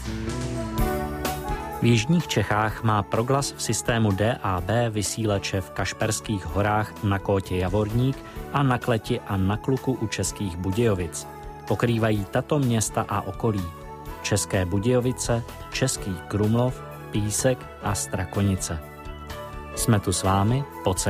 V jižních Čechách má Proglas v systému DAB vysílače v Kašperských horách na Kótě Javorník a na Kleti a na Kluku u Českých Budějovic. Pokrývají tato města a okolí: České Budějovice, Český Krumlov, Písek a Strakonice. Jsme tu s vámi po celý